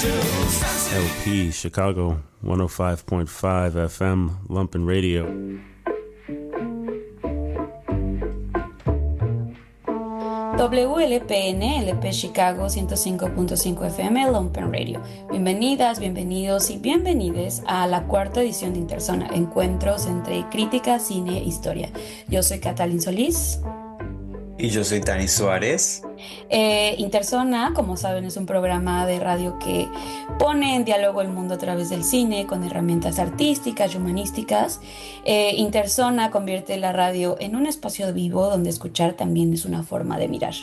LP Chicago 105.5 FM Lumpen Radio. WLPN, LP Chicago 105.5 FM Lumpen Radio. Bienvenidas, bienvenidos y bienvenides a la cuarta edición de Interzona, encuentros entre crítica, cine e historia. Yo soy Catalín Solís. Y yo soy Dani Suárez. Interzona, como saben, es un programa de radio que pone en diálogo el mundo a través del cine con herramientas artísticas y humanísticas. Interzona convierte la radio en un espacio vivo donde escuchar también es una forma de mirar.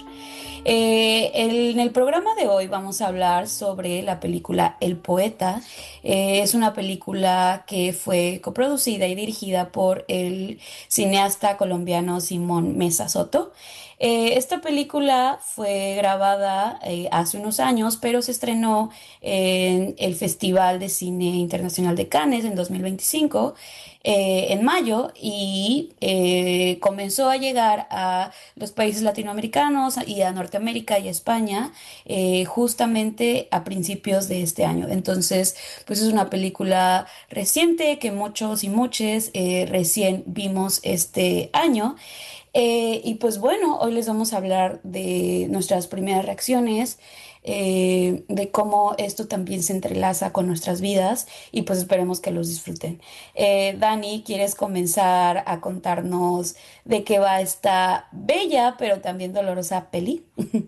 En el programa de hoy vamos a hablar sobre la película El Poeta. Es una película que fue coproducida y dirigida por el cineasta colombiano Simón Mesa Soto. Esta película fue grabada hace unos años, pero se estrenó en el Festival de Cine Internacional de Cannes en 2025, en mayo, y comenzó a llegar a los países latinoamericanos y a Norteamérica y a España justamente a principios de este año. Entonces, pues es una película reciente que muchos y muchas recién vimos este año. Y pues bueno, hoy les vamos a hablar de nuestras primeras reacciones, de cómo esto también se entrelaza con nuestras vidas y pues esperemos que los disfruten. Dani, ¿quieres comenzar a contarnos de qué va esta bella pero también dolorosa peli?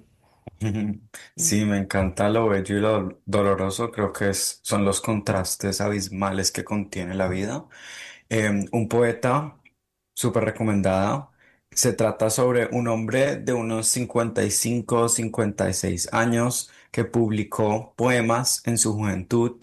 Sí, me encanta lo bello y lo doloroso. Creo que son los contrastes abismales que contiene la vida. Un poeta, súper recomendada. Se trata sobre un hombre de unos 55, 56 años que publicó poemas en su juventud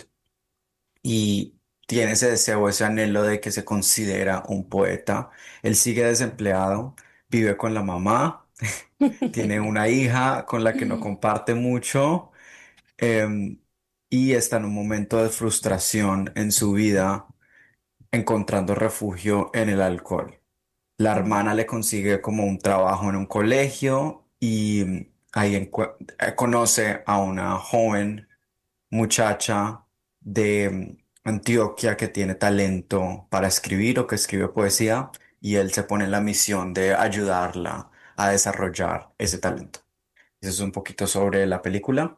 y tiene ese deseo, ese anhelo de que se considera un poeta. Él sigue desempleado, vive con la mamá, tiene una hija con la que no comparte mucho, em, y está en un momento de frustración en su vida, encontrando refugio en el alcohol. La hermana le consigue como un trabajo en un colegio y ahí conoce a una joven muchacha de Antioquia que tiene talento para escribir o que escribe poesía, y él se pone en la misión de ayudarla a desarrollar ese talento. Eso es un poquito sobre la película.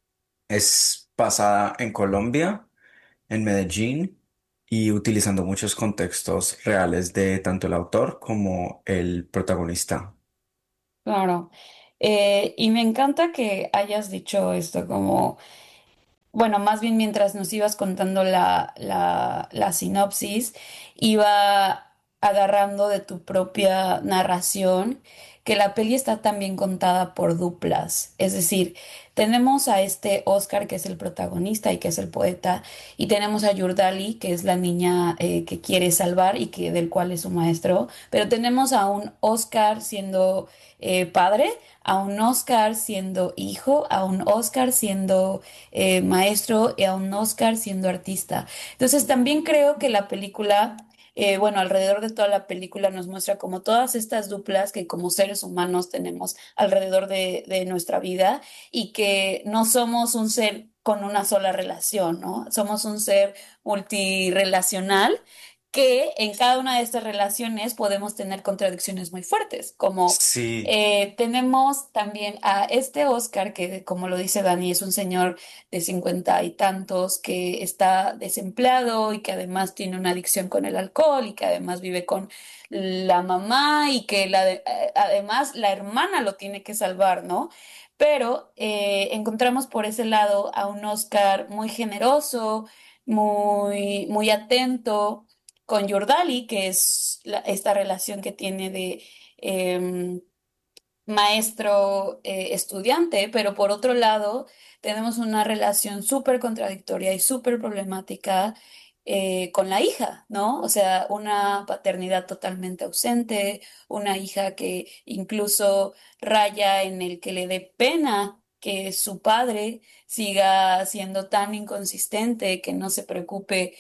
Es basada en Colombia, en Medellín, y utilizando muchos contextos reales de tanto el autor como el protagonista. Claro. Y me encanta que hayas dicho esto como, bueno, más bien mientras nos ibas contando la sinopsis, iba agarrando de tu propia narración que la peli está también contada por duplas. Es decir, tenemos a este Oscar, que es el protagonista y que es el poeta, y tenemos a Yurdali, que es la niña que quiere salvar y que del cual es su maestro, pero tenemos a un Oscar siendo padre, a un Oscar siendo hijo, a un Oscar siendo maestro y a un Oscar siendo artista. Entonces también creo que la película, bueno, alrededor de toda la película nos muestra como todas estas duplas que como seres humanos tenemos alrededor de nuestra vida y que no somos un ser con una sola relación, ¿no? Somos un ser multirelacional que en cada una de estas relaciones podemos tener contradicciones muy fuertes, como Sí. tenemos también a este Oscar, que como lo dice Dani, es un señor de 50 y tantos que está desempleado y que además tiene una adicción con el alcohol y que además vive con la mamá y que además la hermana lo tiene que salvar, ¿no? Pero encontramos por ese lado a un Oscar muy generoso, muy atento con Yordali, que es esta relación que tiene de em, maestro estudiante, pero por otro lado tenemos una relación súper contradictoria y súper problemática con la hija, ¿no? O sea, una paternidad totalmente ausente, una hija que incluso raya en el que le dé pena que su padre siga siendo tan inconsistente, que no se preocupe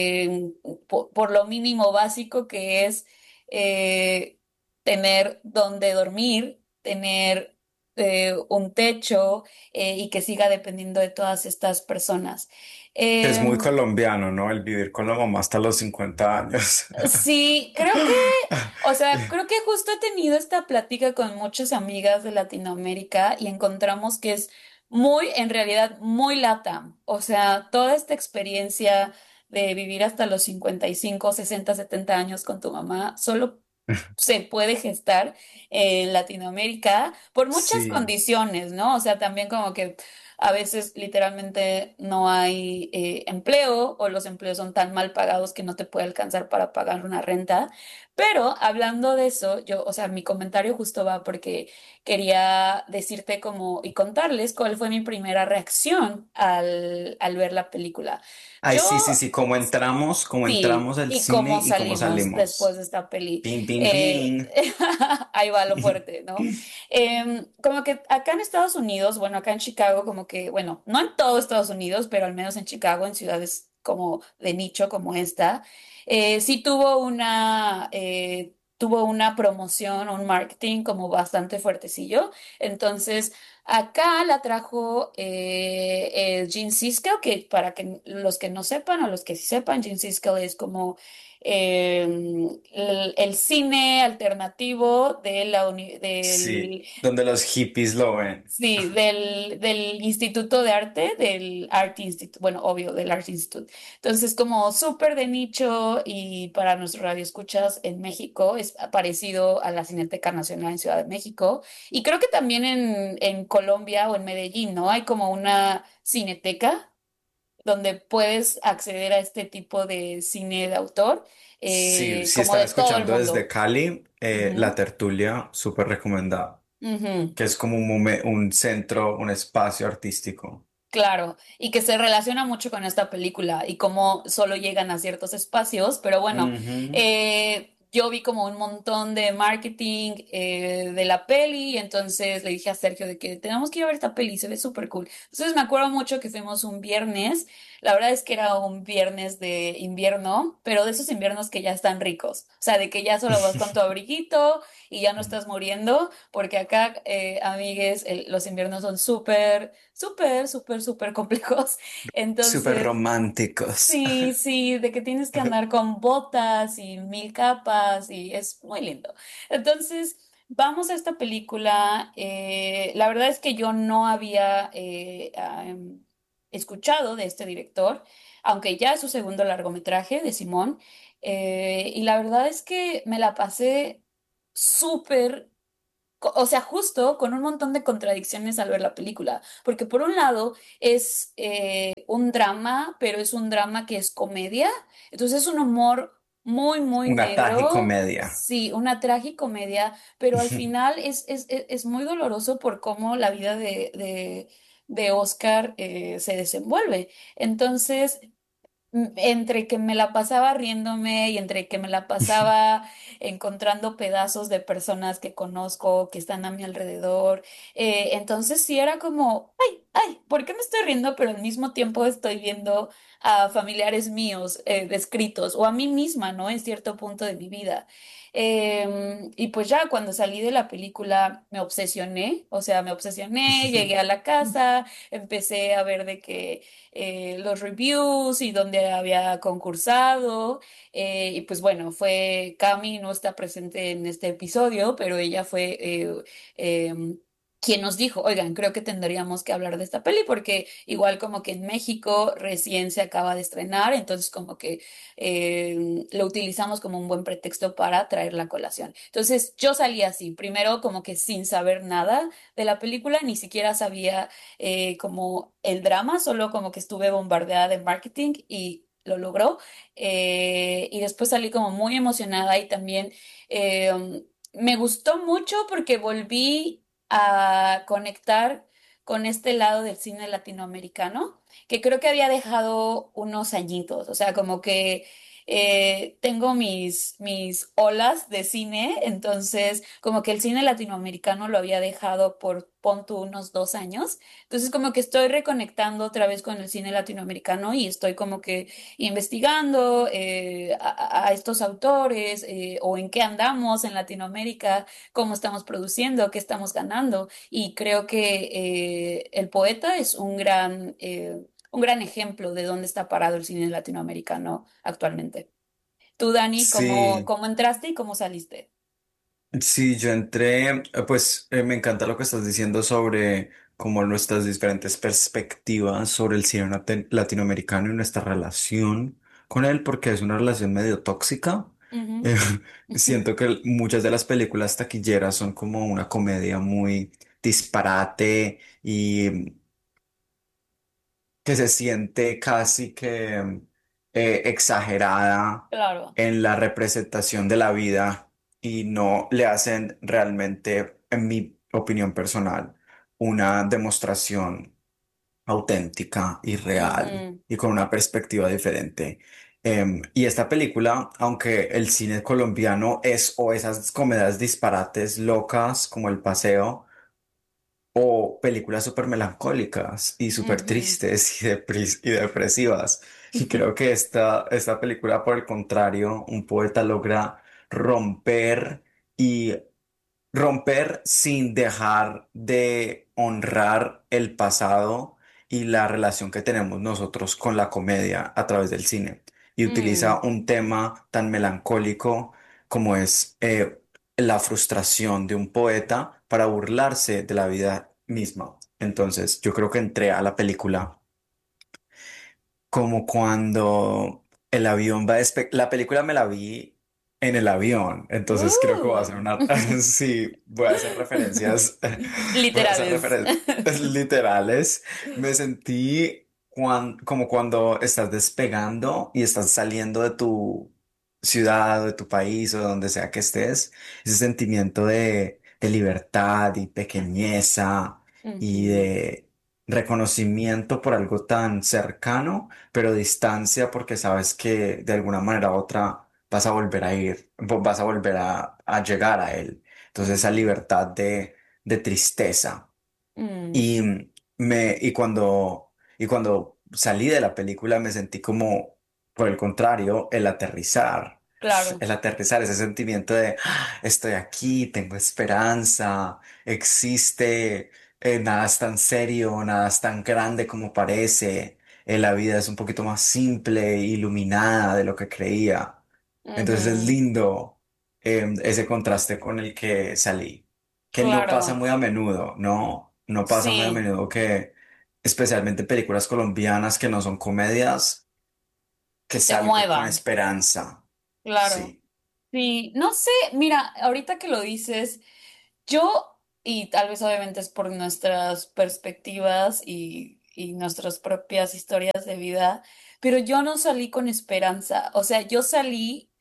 por lo mínimo básico que es tener donde dormir, tener un techo y que siga dependiendo de todas estas personas. Es muy Em, colombiano, ¿no? El vivir con la mamá hasta los 50 años. Sí, creo que, o sea, creo que justo he tenido esta plática con muchas amigas de Latinoamérica y encontramos que es muy, en realidad, muy LATAM. O sea, toda esta experiencia de vivir hasta los 55, 60, 70 años con tu mamá, solo se puede gestar en Latinoamérica por muchas Sí. condiciones, ¿no? O sea, también como que a veces literalmente no hay empleo o los empleos son tan mal pagados que no te puede alcanzar para pagar una renta. Pero hablando de eso, yo, o sea, mi comentario justo va porque quería decirte como y contarles cuál fue mi primera reacción al ver la película. Ay, Yo sí, sí, sí, como Sí, entramos al y cine cómo y cómo salimos después salimos. de esta peli. Bing, bing, Eh, bing. ahí va lo fuerte, ¿no? Como que acá en Estados Unidos, bueno, acá en Chicago, como que, bueno, no en todo Estados Unidos, pero al menos en Chicago, en ciudades como de nicho como esta, sí tuvo una promoción, un marketing como bastante fuertecillo. Entonces, acá la trajo Gene Siskel, que para que los que no sepan o los que sí sepan, Gene Siskel es como el cine alternativo de Sí, donde los hippies lo ven. sí, del Instituto de Arte, del Art Institute, bueno, obvio, del Art Institute. Entonces, como súper de nicho y para nuestro radio escuchas en México, es parecido a la Cineteca Nacional en Ciudad de México. Y creo que también en Colombia o en Medellín, ¿no? Hay como una cineteca donde puedes acceder a este tipo de cine de autor, Sí, si como están de todo el escuchando desde mundo. Cali, La Ujú, Tertulia, súper recomendada, ujú. que es como un centro, un espacio artístico. Claro, y que se relaciona mucho con esta película y cómo solo llegan a ciertos espacios, pero bueno, Ujú. yo vi como un montón de marketing de la peli, y entonces le dije a Sergio de que tenemos que ir a ver esta peli, se ve súper cool. Entonces me acuerdo mucho que fuimos un viernes, la verdad es que era un viernes de invierno, pero de esos inviernos que ya están ricos, o sea, de que ya solo vas con tu abriguito y ya no estás muriendo, porque acá, amigues, los inviernos son súper súper, súper, súper complejos. Súper Entonces, románticos. sí, sí, de que tienes que andar con botas y mil capas y es muy lindo. Entonces, vamos a esta película. La verdad es que yo no había escuchado de este director, aunque ya es su segundo largometraje de Simón. Y la verdad es que me la pasé súper o sea, justo con un montón de contradicciones al ver la película, porque por un lado es un drama, pero es un drama que es comedia, entonces es un humor muy, muy Una negro, tragicomedia. sí, una tragicomedia, pero al final es muy doloroso por cómo la vida de Oscar se desenvuelve. Entonces, entre que me la pasaba riéndome y entre que me la pasaba encontrando pedazos de personas que conozco, que están a mi alrededor, entonces sí era como, ay, ay, ¿por qué me estoy riendo? Pero al mismo tiempo estoy viendo a familiares míos descritos o a mí misma, ¿no? En cierto punto de mi vida. Y pues ya cuando salí de la película me obsesioné, o sea, me obsesioné, llegué a la casa, empecé a ver de que los reviews y dónde había concursado. Y pues bueno, fue Cami, no está presente en este episodio, pero ella fue quien nos dijo, oigan, creo que tendríamos que hablar de esta peli porque igual como que en México recién se acaba de estrenar, entonces como que lo utilizamos como un buen pretexto para traer la colación. Entonces yo salí así, primero como que sin saber nada de la película, ni siquiera sabía como el drama, solo como que estuve bombardeada de marketing y lo logró. Y después salí como muy emocionada y también me gustó mucho porque volví a conectar con este lado del cine latinoamericano, que creo que había dejado unos añitos, o sea, como que tengo mis olas de cine, entonces como que el cine latinoamericano lo había dejado por, pon tú, unos 2 años. Entonces como que estoy reconectando otra vez con el cine latinoamericano y estoy como que investigando a estos autores o en qué andamos en Latinoamérica, cómo estamos produciendo, qué estamos ganando. Y creo que El Poeta es un gran ejemplo de dónde está parado el cine latinoamericano actualmente. Tú, Dani, Sí. cómo entraste y cómo saliste? Sí, yo entré, pues me encanta lo que estás diciendo sobre como nuestras diferentes perspectivas sobre el cine latinoamericano y nuestra relación con él, porque es una relación medio tóxica. Ujú. Eh, siento que muchas de las películas taquilleras son como una comedia muy disparate y que se siente casi que exagerada Claro. en la representación de la vida y no le hacen realmente, en mi opinión personal, una demostración auténtica y real Ujú, y con una perspectiva diferente. Y esta película, aunque el cine colombiano es o esas comedias disparates locas como El Paseo, o películas súper melancólicas y súper ujú. tristes y depresivas. Y creo que esta película, por el contrario, un poeta logra romper y romper sin dejar de honrar el pasado y la relación que tenemos nosotros con la comedia a través del cine. Y utiliza Mm, un tema tan melancólico como es la frustración de un poeta para burlarse de la vida misma. Entonces, yo creo que entré a la película como cuando el avión va la película me la vi en el avión, entonces creo que voy a hacer uh. una... Sí, voy a hacer referencias, voy a hacer Literales. referencias literales. Me sentí como cuando estás despegando y estás saliendo de tu ciudad o de tu país o de donde sea que estés, ese sentimiento de libertad y pequeñeza y Ujú, de reconocimiento por algo tan cercano pero distancia porque sabes que de alguna manera u otra vas a volver a ir, vas a volver a llegar a él. Entonces esa ujú, libertad de tristeza. mm. Y y cuando salí de la película me sentí como, por el contrario, Claro. el aterrizar, ese sentimiento de estoy aquí, tengo esperanza, existe, nada es tan serio, nada es tan grande como parece, la vida es un poquito más simple, e iluminada de lo que creía. Entonces es Ujú, lindo ese contraste con el que salí, que no pasa claro. muy a menudo, no pasa muy a Sí, menudo que, especialmente en películas colombianas que no son comedias, que te salgo con muevan. esperanza. Claro. Sí. Sí, no sé, mira, ahorita que lo dices, yo, y tal vez obviamente es por nuestras perspectivas y nuestras propias historias de vida, pero yo no salí con esperanza. O sea, yo salí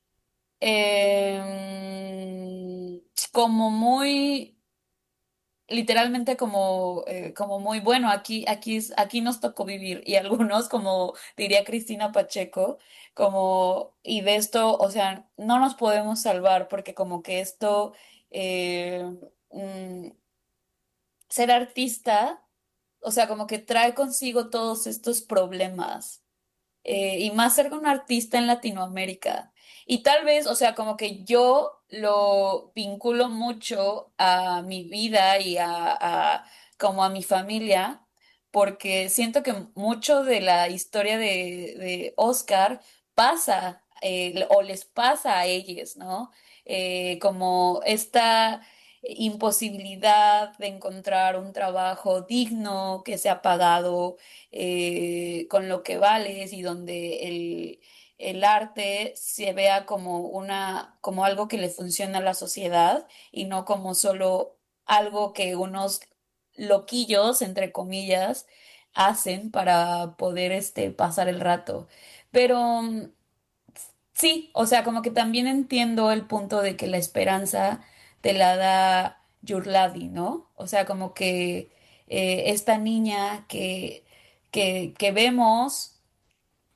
como muy, literalmente como muy bueno, aquí nos tocó vivir. Y algunos, como diría Cristina Pacheco, y de esto, o sea, no nos podemos salvar porque como que esto, eh, mm, ser artista, o sea, como que trae consigo todos estos problemas y más ser un artista en Latinoamérica. Y tal vez, o sea, como que yo lo vinculo mucho a mi vida y como a mi familia, porque siento que mucho de la historia de Oscar pasa o les pasa a ellos, ¿no? Como esta imposibilidad de encontrar un trabajo digno que sea pagado con lo que vales y donde el arte se vea como como algo que le funciona a la sociedad y no como solo algo que unos loquillos, entre comillas, hacen para poder pasar el rato. Pero sí, o sea, como que también entiendo el punto de que la esperanza te la da Yurladi, ¿no? O sea, como que esta niña que vemos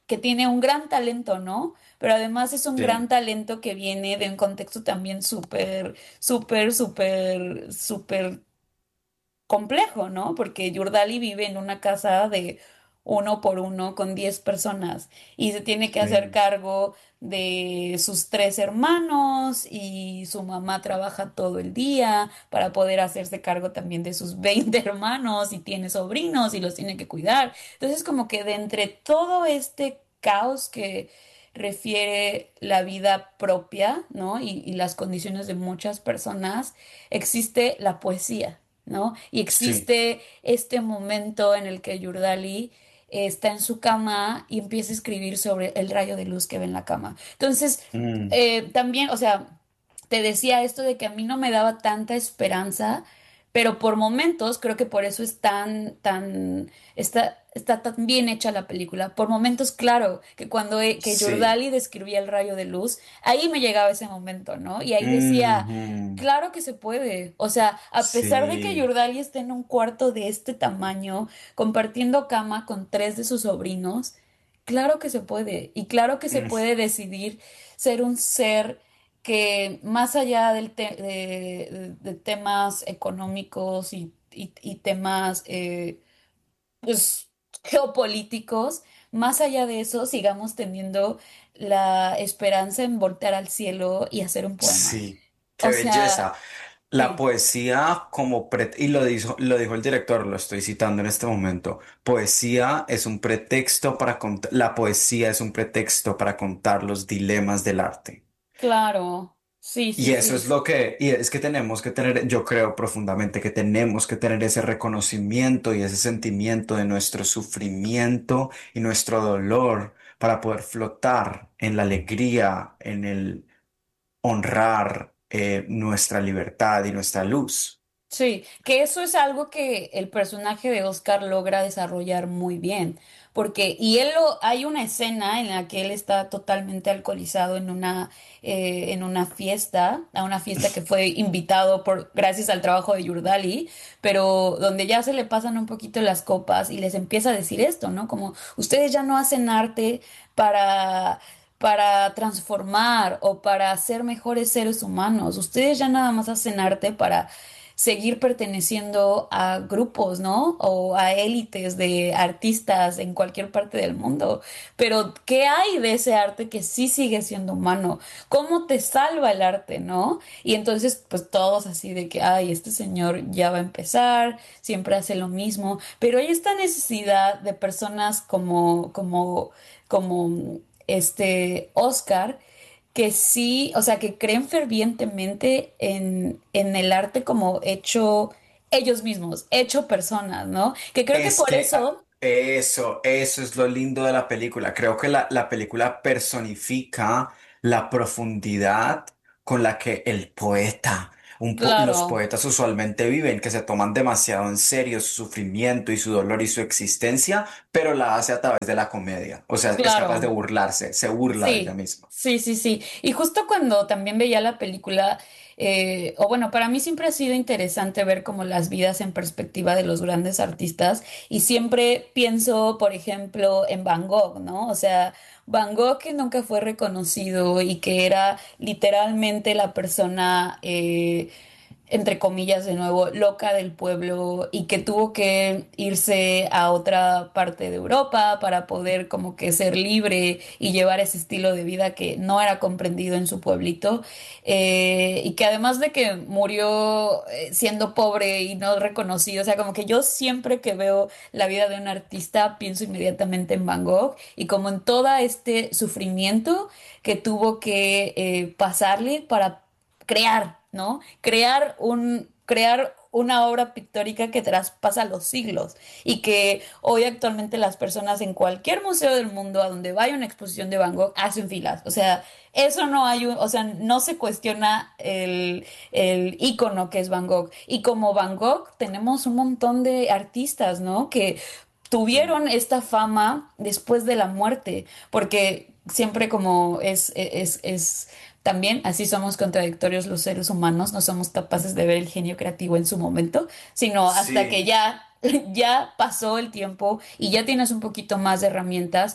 que tiene un gran talento, ¿no? Pero además es un gran Sí. talento que viene de un contexto también súper, súper, súper, súper complejo, ¿no? Porque Yurdali vive en una casa de uno por uno con 10 personas y se tiene que hacer Sí. cargo de sus tres hermanos y su mamá trabaja todo el día para poder hacerse cargo también de sus 20 hermanos y tiene sobrinos y los tiene que cuidar. Entonces, como que de entre todo este caos que refiere la vida propia, ¿no? Y las condiciones de muchas personas, existe la poesía. ¿No? Y Sí. existe este momento en el que Yurdali está en su cama y empieza a escribir sobre el rayo de luz que ve en la cama. Entonces, Mm, también, o sea, te decía esto de que a mí no me daba tanta esperanza, pero por momentos creo que por eso es está tan bien hecha la película. Por momentos, claro, que cuando que sí. Yurdali describía el rayo de luz, ahí me llegaba ese momento, ¿no? Y ahí decía, Ujú. claro que se puede. O sea, a pesar de que Sí. Yurdali esté en un cuarto de este tamaño, compartiendo cama con tres de sus sobrinos, claro que se puede. Y claro que se Mm, puede decidir ser un ser que más allá de temas económicos y temas pues, geopolíticos, más allá de eso, sigamos teniendo la esperanza en voltear al cielo y hacer un poema. sí. Qué O belleza. sea, La sí, poesía como y lo dijo el director, lo estoy citando en este momento. Poesía es un pretexto para contar, la poesía es un pretexto para contar los dilemas del arte. claro, sí, sí, Y eso es sí, lo que, y es que tenemos que tener, yo creo profundamente que tenemos que tener ese reconocimiento y ese sentimiento de nuestro sufrimiento y nuestro dolor para poder flotar en la alegría, en el honrar nuestra libertad y nuestra luz. sí, que eso es algo que el personaje de Oscar logra desarrollar muy bien, porque, hay una escena en la que él está totalmente alcoholizado en una fiesta, a una fiesta que fue invitado gracias al trabajo de Yurdali, pero donde ya se le pasan un poquito las copas y les empieza a decir esto, ¿no? Como ustedes ya no hacen arte para para transformar o para ser mejores seres humanos. Ustedes ya nada más hacen arte para seguir perteneciendo a grupos, ¿no? O a élites de artistas en cualquier parte del mundo. Pero, ¿qué hay de ese arte que sí sigue siendo humano? ¿Cómo te salva el arte, no? Y entonces, pues todos así de que, ay, este señor ya va a empezar, siempre hace lo mismo. Pero hay esta necesidad de personas como Oscar, que sí, o sea, que creen fervientemente en el arte como hecho ellos mismos, hecho personas, ¿no? Que creo que Es por que eso, eso es lo lindo de la película. Creo que la película personifica la profundidad con la que el poeta, los claro, poetas usualmente viven, que se toman demasiado en serio su sufrimiento y su dolor y su existencia, pero la hace a través de la comedia. O sea, es capaz de claro. burlarse, se burla de ella Sí, misma. sí, sí, sí. Y justo cuando también veía la película, o bueno, para mí siempre ha sido interesante ver como las vidas en perspectiva de los grandes artistas y siempre pienso, por ejemplo, en Van Gogh, ¿no? O sea, Van Gogh que nunca fue reconocido y que era literalmente la persona entre comillas de nuevo, loca del pueblo y que tuvo que irse a otra parte de Europa para poder como que ser libre y llevar ese estilo de vida que no era comprendido en su pueblito, y que además de que murió siendo pobre y no reconocido, o sea, como que yo siempre que veo la vida de un artista pienso inmediatamente en Van Gogh y como en todo este sufrimiento que tuvo que pasarle para crear, ¿no? Crear una obra pictórica que traspasa los siglos y que hoy actualmente las personas en cualquier museo del mundo a donde vaya una exposición de Van Gogh hacen filas. O sea, eso no hay o sea, no se cuestiona el ícono que es Van Gogh. Y como Van Gogh tenemos un montón de artistas, ¿no? Que Sí. tuvieron esta fama después de la muerte, porque siempre como es también así somos contradictorios los seres humanos, no somos capaces de ver el genio creativo en su momento, sino hasta que Sí. ya, ya pasó el tiempo y ya tienes un poquito más de herramientas.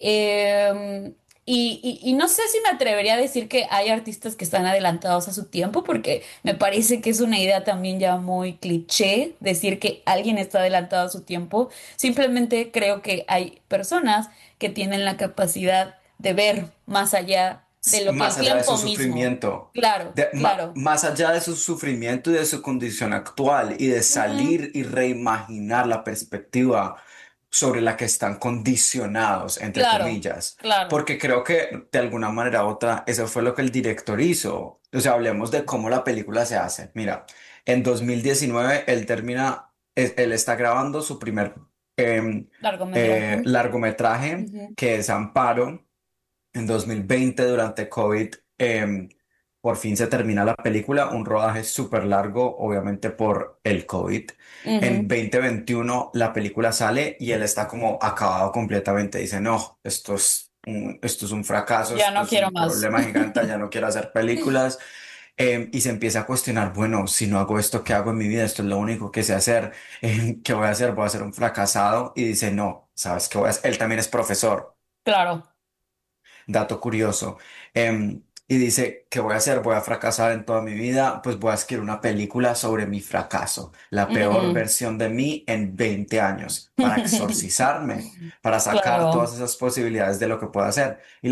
Eh, y no sé si me atrevería a decir que hay artistas que están adelantados a su tiempo, porque me parece que es una idea también ya muy cliché decir que alguien está adelantado a su tiempo. Simplemente creo que hay personas que tienen la capacidad de ver más allá de lo que el Más allá de su tiempo mismo. sufrimiento, Claro, claro. más allá de su sufrimiento y de su condición actual y de Ujú, salir y reimaginar la perspectiva sobre la que están condicionados, entre claro, comillas, claro. porque creo que de alguna manera u otra eso fue lo que el director hizo. O sea, hablemos de cómo la película se hace. Mira, en 2019 él termina, él está grabando su primer Largometraje. largometraje, Ujú, que es Amparo. En 2020, durante COVID, por fin se termina la película, un rodaje súper largo, obviamente por el COVID. En ujú. 2021 la película sale y él está como acabado completamente. Dice, no, esto es un fracaso, Ya esto no es quiero un más. problema gigante, ya no quiero hacer películas. Y se empieza a cuestionar, bueno, si no hago esto, ¿qué hago en mi vida? Esto es lo único que sé hacer. ¿Qué voy a hacer? Voy a ser un fracasado. Y dice, no, ¿sabes qué voy a hacer? Él también es profesor. Claro. Dato curioso. Y dice, ¿qué voy a hacer? Voy a fracasar en toda mi vida, pues voy a escribir una película sobre mi fracaso, la peor Mm. versión de mí en 20 años, para exorcizarme, para sacar todas Claro, esas posibilidades de lo que puedo hacer. Y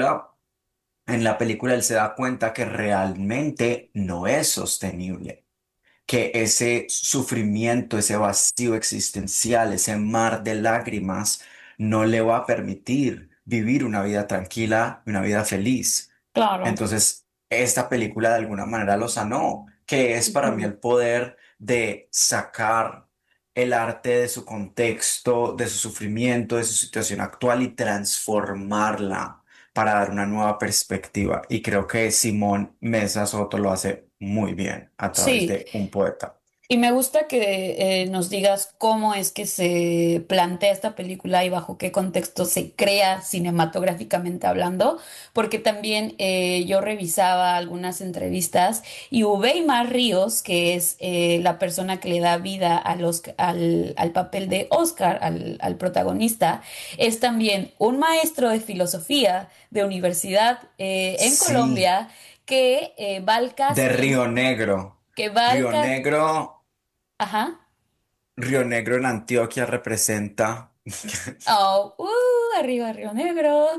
en la película él se da cuenta que realmente no es sostenible, que ese sufrimiento, ese vacío existencial, ese mar de lágrimas, no le va a permitir vivir una vida tranquila, una vida feliz. claro. Entonces, esta película de alguna manera lo sanó, que es para mí Ujú. el poder de sacar el arte de su contexto, de su sufrimiento, de su situación actual y transformarla para dar una nueva perspectiva. Y creo que Simón Mesa Soto lo hace muy bien a través Sí, de un poeta. y me gusta que nos digas cómo es que se plantea esta película y bajo qué contexto se crea cinematográficamente hablando, porque también yo revisaba algunas entrevistas y Uweimar Ríos, que es la persona que le da vida al papel de Oscar, al protagonista, es también un maestro de filosofía de universidad en Sí, Colombia que va al de casting, Río Negro. que va al Río casting. Negro, Ajá. Río Negro en Antioquia representa. Oh, arriba Río Negro.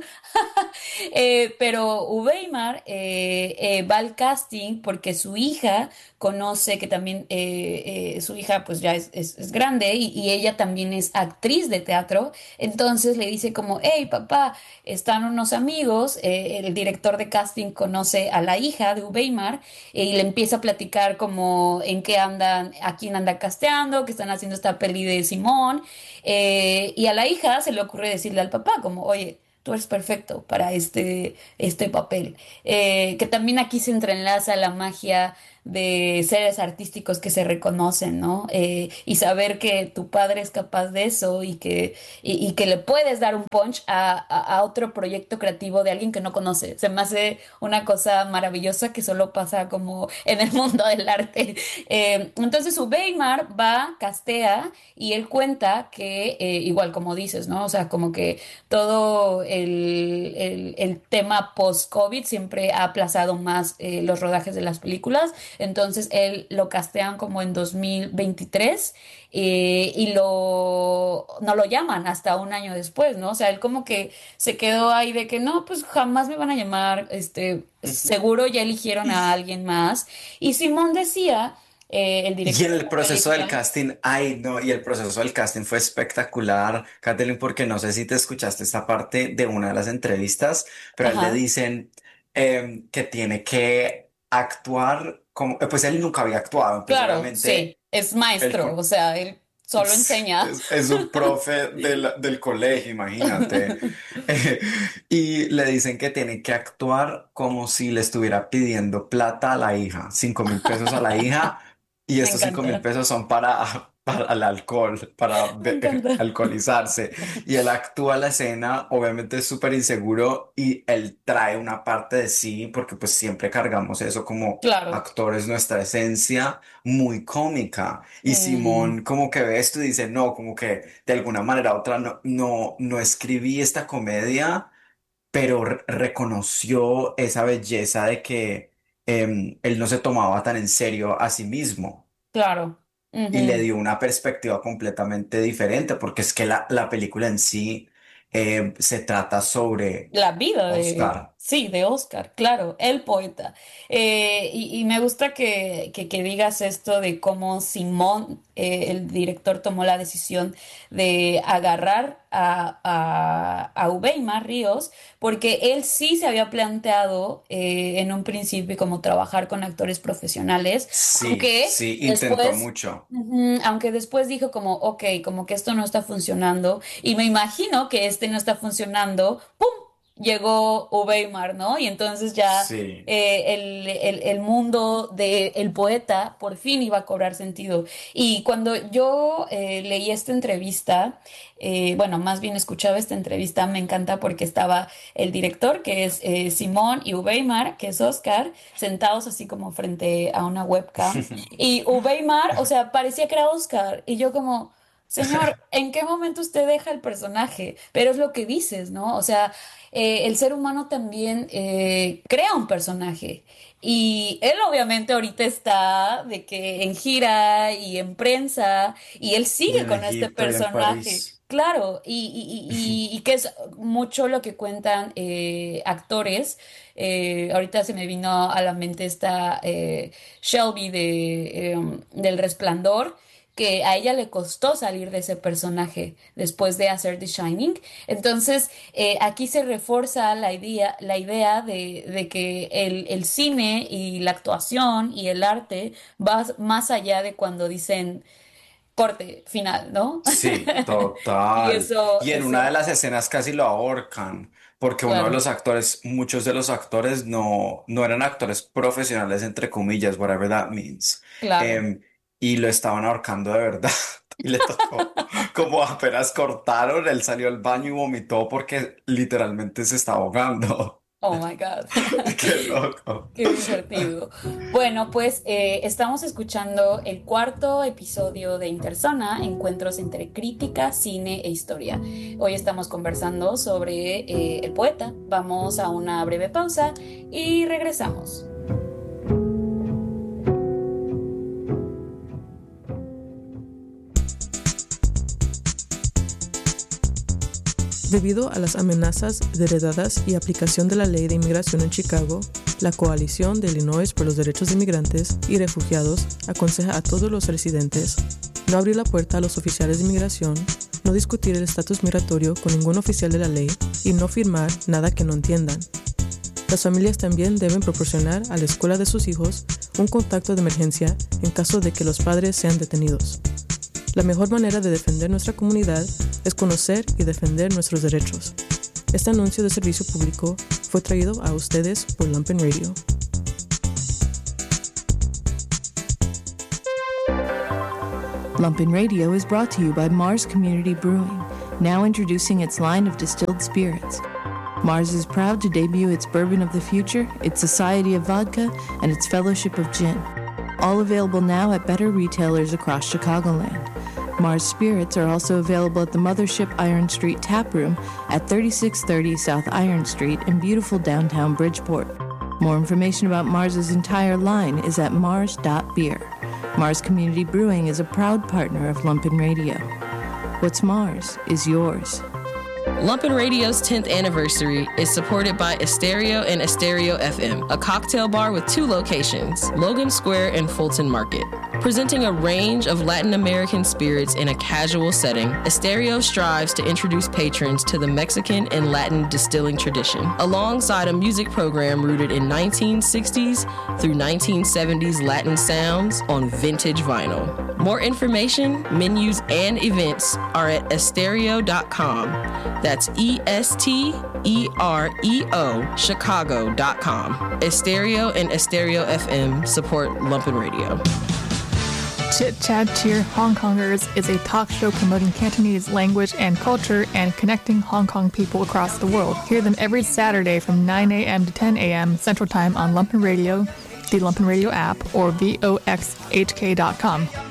Pero Weimar va al casting porque su hija conoce que también su hija pues ya es grande y ella también es actriz de teatro. Entonces le dice como, hey papá, están unos amigos. El director de casting conoce a la hija de Weimar y le empieza a platicar como en qué andan, a quién anda casteando, que están haciendo esta peli de Simón. Y a la hija se le ocurre decirle al papá como, oye, tú eres perfecto para este papel. Que también aquí se entrelaza la magia de seres artísticos que se reconocen, ¿no? Y saber que tu padre es capaz de eso y que le puedes dar un punch a otro proyecto creativo de alguien que no conoce. Se me hace una cosa maravillosa que solo pasa como en el mundo del arte. Entonces su Weimar va, castea y él cuenta que, igual como dices, ¿no? O sea, como que todo el tema post-COVID siempre ha aplazado más los rodajes de las películas. Entonces él lo castean como en 2023 y no lo llaman hasta un año después, ¿no? O sea, él como que se quedó ahí de que no, pues jamás me van a llamar, seguro ya eligieron a alguien más. Y Simón decía, el Y director en de el la proceso del película, casting, ay no, y el proceso del casting fue espectacular, Katherine, porque no sé si te escuchaste esta parte de una de las entrevistas, pero a él le ajá. dicen que tiene que actuar como, pues él nunca había actuado, entonces Claro, sí, obviamente es él maestro, o sea, él solo enseña. es un profe del colegio, imagínate. Y le dicen que tiene que actuar como si le estuviera pidiendo plata a la hija, 5.000 pesos a la hija, y Me estos cinco mil encanta. pesos son para el alcohol, para Me encanta. alcoholizarse. Y él actúa la escena, obviamente es súper inseguro y él trae una parte de sí, porque pues siempre cargamos eso como Claro. actores, nuestra esencia muy cómica. Y Mm, Simón como que ve esto y dice, no, como que de alguna manera u otra no escribí esta comedia, pero reconoció esa belleza de que él no se tomaba tan en serio a sí mismo claro. y le Ujú. dio una perspectiva completamente diferente, porque es que la película en sí se trata sobre La vida de, Oscar. sí, de Oscar, claro, el poeta. Y me gusta que digas esto de cómo Simón, el director, tomó la decisión de agarrar a Uweimar Ríos, porque él sí se había planteado en un principio como trabajar con actores profesionales, Sí, aunque sí, intentó después... mucho. Ujú, aunque después dijo como, ok, como que esto no está funcionando y me imagino que este no está funcionando, ¡pum! Llegó Weimar, ¿no? Y entonces ya Sí. el mundo del poeta por fin iba a cobrar sentido. Y cuando yo leí esta entrevista, bueno, más bien escuchaba esta entrevista, me encanta porque estaba el director, que es Simón, y Weimar, que es Oscar, sentados así como frente a una webcam. Y Weimar, o sea, parecía que era Oscar. Y yo como... Señor, ¿en qué momento usted deja el personaje? Pero es lo que dices, ¿no? O sea, el ser humano también crea un personaje. Y él obviamente ahorita está de que en gira y en prensa, y él Y sigue en con este Egipto y en personaje. París. Claro, y que es mucho lo que cuentan actores. Ahorita se me vino a la mente esta Shelby del Resplandor, que a ella le costó salir de ese personaje después de hacer The Shining. Entonces, aquí se refuerza la idea de que el cine y la actuación y el arte va más allá de cuando dicen corte final, ¿no? Sí, Y total. Y en una de eso, las escenas casi lo ahorcan, porque uno de claro, los actores, muchos de los actores no eran actores profesionales, entre comillas, whatever that means. claro. Em, y lo estaban ahorcando de verdad. Y le tocó, como apenas cortaron, él salió al baño y vomitó porque literalmente se está ahogando. Oh my God. Qué loco. Qué divertido. Bueno, pues estamos escuchando el cuarto episodio de Interzona, Encuentros entre crítica, cine e historia. Hoy estamos conversando sobre el poeta. Vamos a una breve pausa y regresamos. Debido a las amenazas heredadas y aplicación de la ley de inmigración en Chicago, la Coalición de Illinois por los Derechos de Inmigrantes y Refugiados aconseja a todos los residentes no abrir la puerta a los oficiales de inmigración, no discutir el estatus migratorio con ningún oficial de la ley y no firmar nada que no entiendan. Las familias también deben proporcionar a la escuela de sus hijos un contacto de emergencia en caso de que los padres sean detenidos. La mejor manera de defender nuestra comunidad es conocer y defender nuestros derechos. Este anuncio de servicio público fue traído a ustedes por Lumpen Radio. Lumpen Radio is brought to you by Mars Community Brewing, now introducing its line of distilled spirits. Mars is proud to debut its Bourbon of the Future, its Society of Vodka, and its Fellowship of Gin. All available now at better retailers across Chicagoland. Mars Spirits are also available at the Mothership Iron Street Tap Room at 3630 South Iron Street in beautiful downtown Bridgeport. More information about Mars's entire line is at mars.beer. Mars Community Brewing is a proud partner of Lumpen Radio. What's Mars is yours. Lumpen Radio's 10th anniversary is supported by Asterio and Asterio FM, a cocktail bar with 2 locations, Logan Square and Fulton Market. Presenting a range of Latin American spirits in a casual setting, Asterio strives to introduce patrons to the Mexican and Latin distilling tradition, alongside a music program rooted in 1960s through 1970s Latin sounds on vintage vinyl. More information, menus, and events are at astereo.com. That's ESTEREO Chicago.com. Asterio and Asterio FM support Lumpen Radio. Chit Chat Cheer Hong Kongers is a talk show promoting Cantonese language and culture and connecting Hong Kong people across the world. Hear them every Saturday from 9 a.m. to 10 a.m. Central Time on Lumpen Radio, the Lumpen Radio app, or voxhk.com.